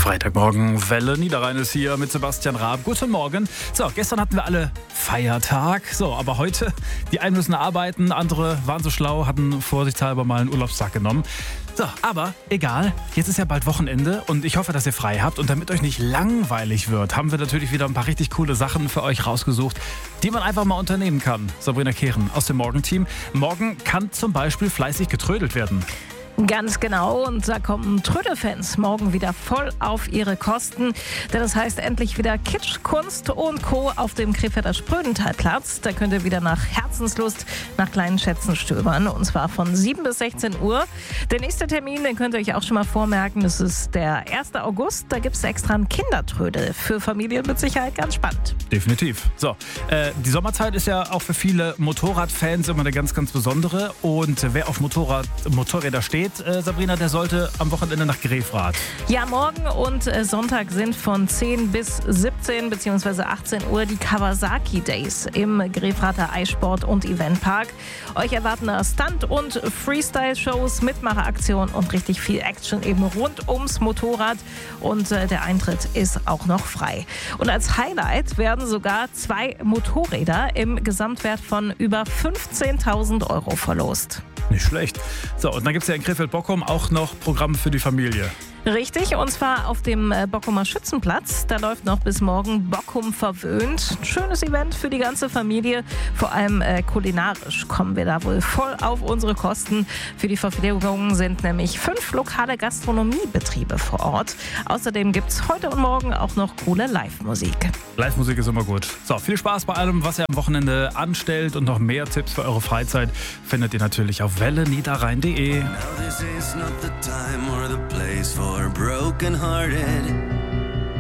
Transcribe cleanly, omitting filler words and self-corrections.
Freitagmorgen, Welle Niederrhein ist hier mit Sebastian Raab. Guten Morgen. So, gestern hatten wir alle Feiertag. So, aber heute, die einen müssen arbeiten, andere waren so schlau, hatten vorsichtshalber mal einen Urlaubstag genommen. So, aber egal, jetzt ist ja bald Wochenende und ich hoffe, dass ihr frei habt. Und damit euch nicht langweilig wird, haben wir natürlich wieder ein paar richtig coole Sachen für euch rausgesucht, die man einfach mal unternehmen kann. Sabrina Kehren aus dem Morgenteam. Morgen kann zum Beispiel fleißig getrödelt werden. Ganz genau, und da kommen Trödelfans morgen wieder voll auf ihre Kosten. Denn das heißt endlich wieder Kitsch, Kunst und Co. auf dem Krefelder Sprödentalplatz. Da könnt ihr wieder nach Herzenslust nach kleinen Schätzen stöbern. Und zwar von 7 bis 16 Uhr. Der nächste Termin, den könnt ihr euch auch schon mal vormerken, das ist der 1. August. Da gibt es extra einen Kindertrödel. Für Familien mit Sicherheit ganz spannend. Definitiv. So, die Sommerzeit ist ja auch für viele Motorradfans immer eine ganz, ganz besondere. Und wer auf Motorräder steht, Sabrina, der sollte am Wochenende nach Grefrath. Ja, morgen und Sonntag sind von 10 bis 17 bzw. 18 Uhr die Kawasaki Days im Grefrather Eissport- und Eventpark. Euch erwarten da Stunt- und Freestyle-Shows, Mitmacheraktionen und richtig viel Action eben rund ums Motorrad. Und der Eintritt ist auch noch frei. Und als Highlight werden sogar 2 Motorräder im Gesamtwert von über 15.000 € verlost. Nicht schlecht. So, und dann gibt es ja in Krefeld-Bockum auch noch Programm für die Familie. Richtig, und zwar auf dem Bockumer Schützenplatz. Da läuft noch bis morgen Bockum verwöhnt. Ein schönes Event für die ganze Familie. Vor allem kulinarisch kommen wir da wohl voll auf unsere Kosten. Für die Verpflegung sind nämlich 5 lokale Gastronomiebetriebe vor Ort. Außerdem gibt es heute und morgen auch noch coole Live-Musik. Live-Musik ist immer gut. So, viel Spaß bei allem, was ihr am Wochenende anstellt, und noch mehr Tipps für eure Freizeit findet ihr natürlich auf welleniederrhein.de. Broken hearted